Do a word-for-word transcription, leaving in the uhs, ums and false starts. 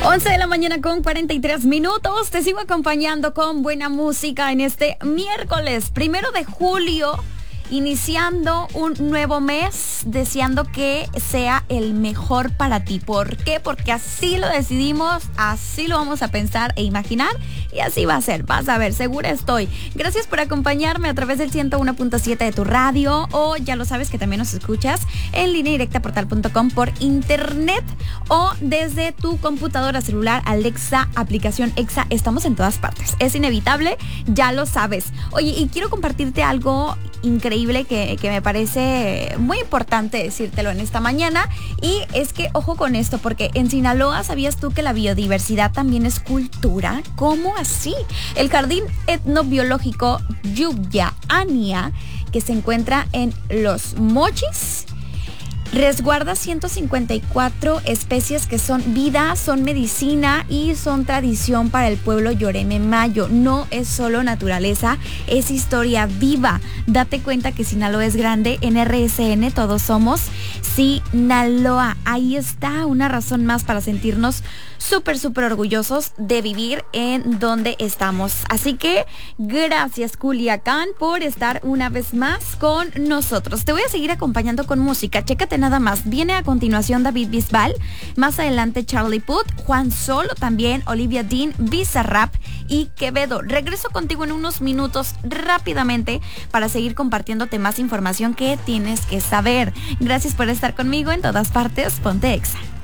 once de la mañana con cuarenta y tres minutos. Te sigo acompañando con buena música en este miércoles primero de julio. Iniciando un nuevo mes, deseando que sea el mejor para ti. ¿Por qué? Porque así lo decidimos, así lo vamos a pensar e imaginar y así va a ser. Vas a ver, segura estoy. Gracias por acompañarme a través del ciento uno punto siete de tu radio, o ya lo sabes que también nos escuchas en línea directa portal punto com por internet o desde tu computadora celular, Alexa, aplicación Exa. Estamos en todas partes. Es inevitable, ya lo sabes. Oye, y quiero compartirte algo increíble que, que me parece muy importante decírtelo en esta mañana, y es que ojo con esto, porque en Sinaloa, ¿sabías tú que la biodiversidad también es cultura? ¿Cómo así? El Jardín Etnobiológico Yubya Ania, que se encuentra en Los Mochis, resguarda ciento cincuenta y cuatro especies que son vida, son medicina y son tradición para el pueblo Yoreme Mayo. No es solo naturaleza, es historia viva. Date cuenta que Sinaloa es grande. En R S N todos somos Sinaloa. Ahí está una razón más para sentirnos súper, súper orgullosos de vivir en donde estamos. Así que gracias, Culiacán, por estar una vez más con nosotros. Te voy a seguir acompañando con música. Chécate nada más. Viene a continuación David Bisbal, más adelante Charlie Puth, Juan Solo también, Olivia Dean, Bizarrap y Quevedo. Regreso contigo en unos minutos rápidamente para seguir compartiéndote más información que tienes que saber. Gracias por estar conmigo en todas partes. Ponte Exa.